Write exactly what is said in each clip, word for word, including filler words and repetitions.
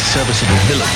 serviceable villain.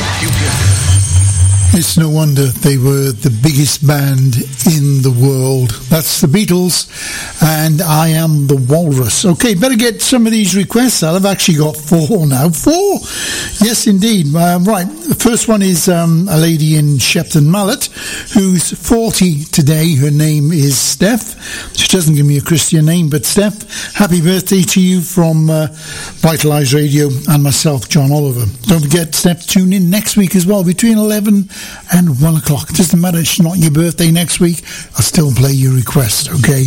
It's no wonder they were the biggest band in the world. That's the Beatles, and I Am the Walrus. Okay, better get some of these requests out. I've actually got four now. Four? Yes, indeed. Um, right, the first one is um, a lady in Shepton Mallet who's forty today. Her name is Steph. She doesn't give me a Christian name, but Steph, happy birthday to you from uh, Vitalize Radio and myself, John Oliver. Don't forget, Steph, tune in next week as well, between eleven and one o'clock. It doesn't matter, it's not your birthday next week, I'll still play your request, okay?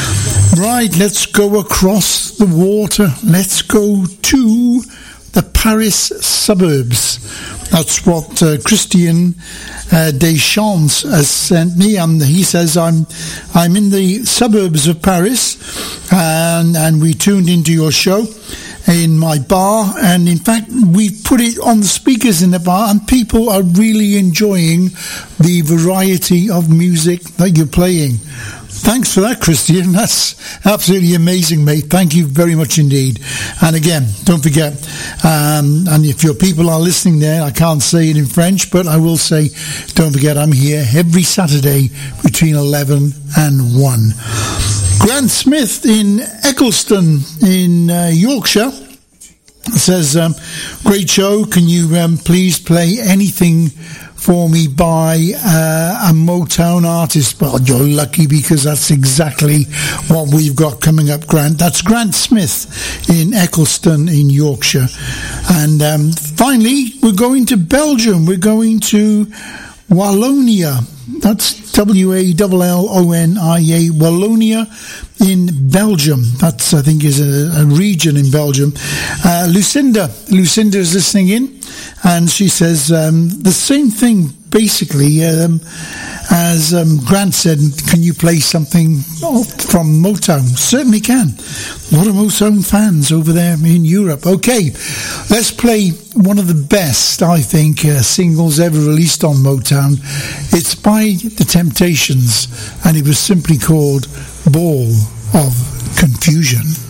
Right, let's go across the water. Let's go to the Paris suburbs. That's what uh, Christian uh, Deschamps has sent me, and he says I'm I'm in the suburbs of Paris, and and we tuned into your show in my bar, and in fact we put it on the speakers in the bar, and people are really enjoying the variety of music that you're playing. Thanks for that, Christian. That's absolutely amazing, mate. Thank you very much indeed. And again, don't forget, um, and if your people are listening there, I can't say it in French, but I will say, don't forget, I'm here every Saturday between eleven and one. Grant Smith in Eccleston in uh, Yorkshire says, um, great show. Can you um, please play anything for me by uh, a Motown artist? Well, you're lucky, because that's exactly what we've got coming up, Grant. That's Grant Smith in Eccleston in Yorkshire. And um, finally, we're going to Belgium. We're going to Wallonia. That's W A L L O N I A, Wallonia in Belgium. That's, I think, is a, a region in Belgium. Uh, Lucinda, Lucinda is listening in, and she says um, the same thing, basically, um, as um, Grant said, can you play something from Motown? Certainly can. A lot of Motown fans over there in Europe. Okay, let's play one of the best, I think, uh, singles ever released on Motown. It's by The Temptations, and it was simply called Ball of Confusion.